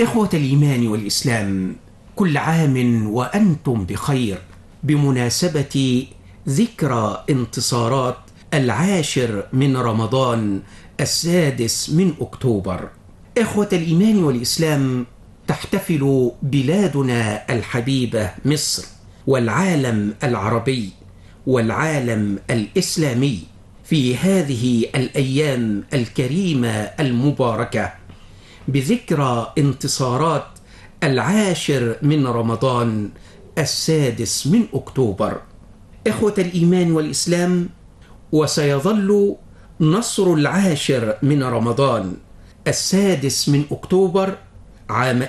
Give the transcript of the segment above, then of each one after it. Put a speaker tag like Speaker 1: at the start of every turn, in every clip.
Speaker 1: إخوة الإيمان والإسلام، كل عام وأنتم بخير بمناسبة ذكرى انتصارات 10 من رمضان 6 من أكتوبر. إخوة الإيمان والإسلام، تحتفل بلادنا الحبيبة مصر والعالم العربي والعالم الإسلامي في هذه الأيام الكريمة المباركة بذكرى انتصارات 10 من رمضان 6 من أكتوبر. إخوة الإيمان والإسلام، وسيظل نصر 10 من رمضان 6 من أكتوبر عام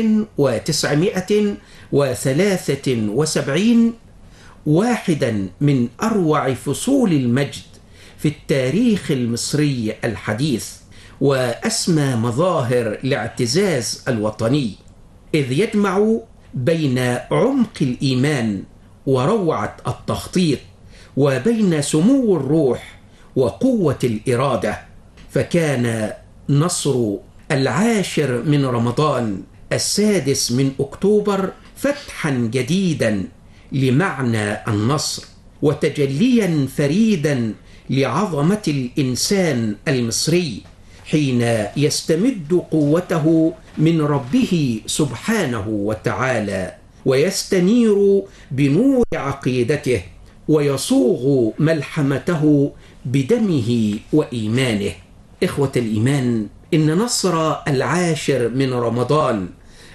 Speaker 1: 1973 واحدا من أروع فصول المجد في التاريخ المصري الحديث، وأسمى مظاهر الاعتزاز الوطني، إذ يجمع بين عمق الإيمان وروعة التخطيط وبين سمو الروح وقوة الإرادة. فكان نصر 10 من رمضان 6 من أكتوبر فتحا جديدا لمعنى النصر، وتجليا فريدا لعظمة الإنسان المصري حين يستمد قوته من ربه سبحانه وتعالى، ويستنير بنور عقيدته، ويصوغ ملحمته بدمه وإيمانه. إخوة الإيمان، إن نصر 10 من رمضان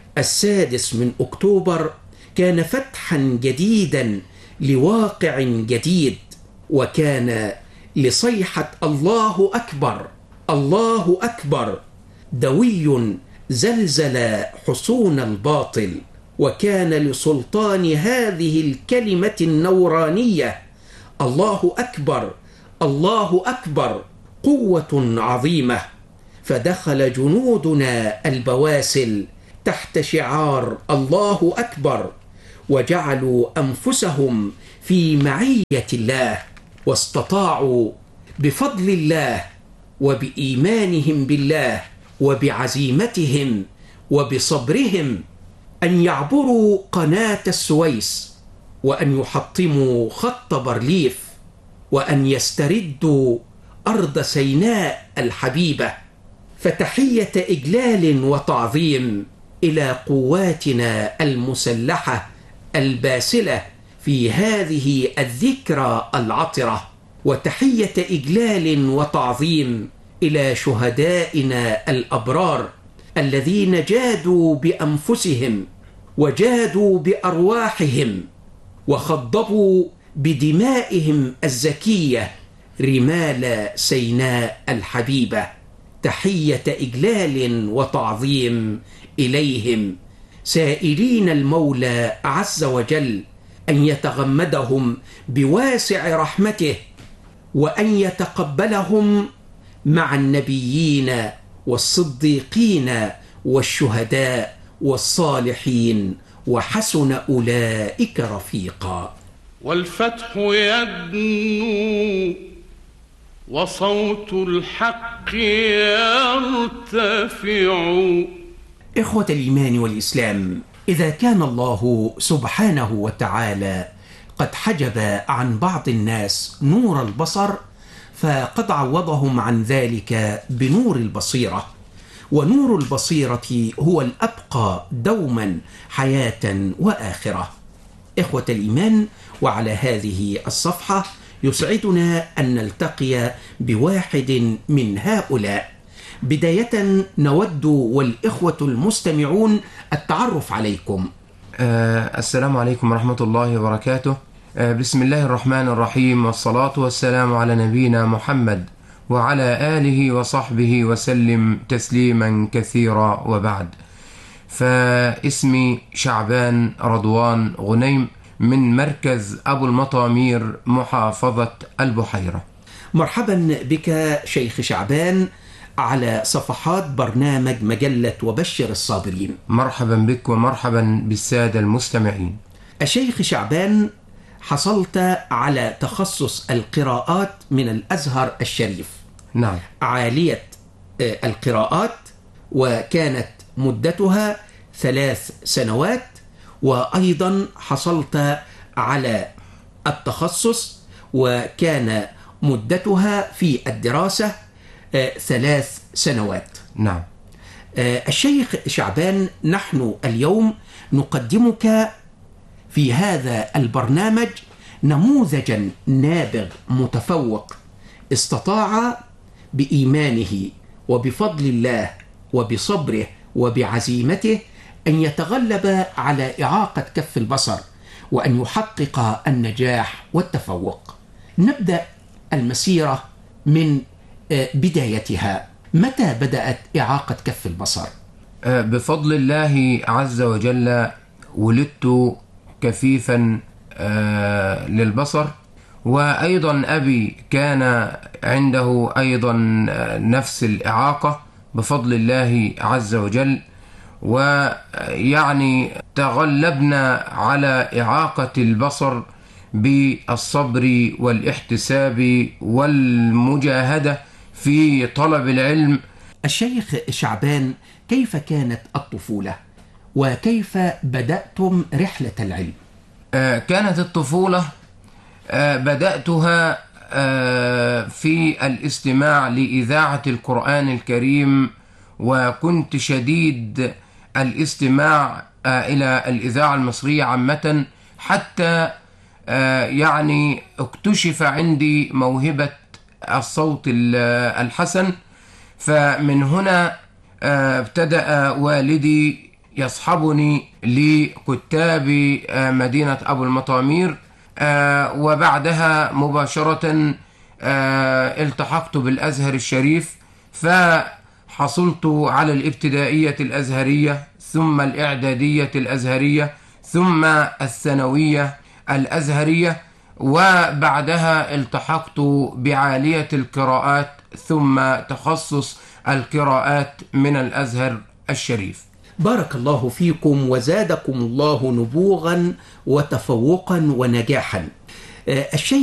Speaker 1: 6 من أكتوبر كان فتحا جديدا لواقع جديد، وكان لصيحة الله أكبر الله أكبر دوي زلزل حصون الباطل، وكان لسلطان هذه الكلمة النورانية الله أكبر الله أكبر قوة عظيمة. فدخل جنودنا البواسل تحت شعار الله أكبر، وجعلوا أنفسهم في معية الله، واستطاعوا بفضل الله وبإيمانهم بالله وبعزيمتهم وبصبرهم أن يعبروا قناة السويس، وأن يحطموا خط بارليف، وأن يستردوا أرض سيناء الحبيبة. فتحية إجلال وتعظيم إلى قواتنا المسلحة الباسلة في هذه الذكرى العطرة، وتحية إجلال وتعظيم إلى شهدائنا الأبرار الذين جادوا بأنفسهم وجادوا بأرواحهم وخضبوا بدمائهم الزكية رمال سيناء الحبيبة. تحية إجلال وتعظيم إليهم، سائلين المولى عز وجل أن يتغمدهم بواسع رحمته، وأن يتقبلهم مع النبيين والصديقين والشهداء والصالحين، وحسن أولئك رفيقا.
Speaker 2: والفتح يدنو وصوت الحق يرتفع.
Speaker 1: إخوة الإيمان والإسلام، إذا كان الله سبحانه وتعالى قد حجب عن بعض الناس نور البصر، فقد عوضهم عن ذلك بنور البصيرة، ونور البصيرة هو الأبقى دوما حياة وآخرة. إخوة الإيمان، وعلى هذه الصفحة يسعدنا أن نلتقي بواحد من هؤلاء. بداية نود والإخوة المستمعون التعرف عليكم.
Speaker 3: السلام عليكم ورحمة الله وبركاته. بسم الله الرحمن الرحيم، والصلاة والسلام على نبينا محمد وعلى آله وصحبه وسلم تسليما كثيرا، وبعد. فاسمي شعبان رضوان غنيم من مركز أبو المطامير محافظة البحيرة.
Speaker 1: مرحبا بك شيخ شعبان على صفحات برنامج مجلة وبشر الصابرين.
Speaker 3: مرحبا بك ومرحبا بالسادة المستمعين.
Speaker 1: الشيخ شعبان، حصلت على تخصص القراءات من الأزهر الشريف.
Speaker 3: نعم.
Speaker 1: عالية القراءات، وكانت مدتها 3 سنوات، وأيضا حصلت على التخصص وكان مدتها في الدراسة 3 سنوات.
Speaker 3: نعم.
Speaker 1: الشيخ شعبان، نحن اليوم نقدمك في هذا البرنامج نموذجا نابغ متفوق استطاع بإيمانه وبفضل الله وبصبره وبعزيمته أن يتغلب على إعاقة كف البصر وأن يحقق النجاح والتفوق. نبدأ المسيرة من بدايتها. متى بدأت إعاقة كف البصر؟
Speaker 3: بفضل الله عز وجل ولدت كفيفا للبصر، وأيضا أبي كان عنده أيضا نفس الإعاقة بفضل الله عز وجل، ويعني تغلبنا على إعاقة البصر بالصبر والاحتساب والمجاهدة في طلب العلم.
Speaker 1: الشيخ شعبان، كيف كانت الطفولة وكيف بدأتم رحلة العلم؟
Speaker 3: كانت الطفولة بدأتها في الاستماع لإذاعة القرآن الكريم، وكنت شديد الاستماع إلى الإذاعة المصرية عامة، حتى يعني اكتشف عندي موهبة الصوت الحسن. فمن هنا ابتدأ والدي يصحبني لكتاب مدينة أبو المطامير، وبعدها مباشرة التحقت بالأزهر الشريف، فحصلت على الابتدائية الأزهرية ثم الإعدادية الأزهرية ثم الثانوية الأزهرية، وبعدها التحقت بعالية القراءات ثم تخصص القراءات من الأزهر الشريف.
Speaker 1: بارك الله فيكم وزادكم الله نبوغا وتفوقا ونجاحا. الشيخ